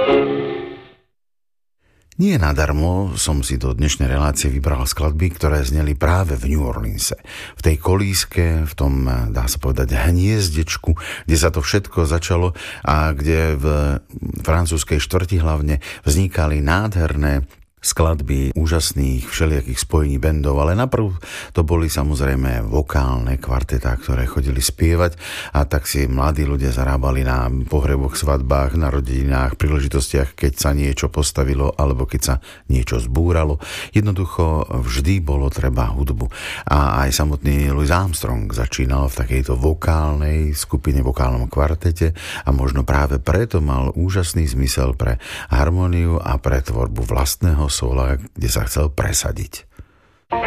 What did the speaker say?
Nie nadarmo som si do dnešnej relácie vybral skladby, ktoré zneli práve v New Orleanse. V tej kolíske, v tom, dá sa povedať, hniezdečku, kde sa to všetko začalo a kde v francúzskej štvrti hlavne vznikali nádherné skladby úžasných všelijakých spojení bandov, ale naprv to boli samozrejme vokálne kvartetá, ktoré chodili spievať a tak si mladí ľudia zarábali na pohreboch, svadbách, narodeninách, príležitostiach, keď sa niečo postavilo alebo keď sa niečo zbúralo. Jednoducho vždy bolo treba hudbu. A aj samotný Louis Armstrong začínal v takejto vokálnej skupine, vokálnom kvartete a možno práve preto mal úžasný zmysel pre harmóniu a pre tvorbu vlastného sola, kde sa chcel presadiť.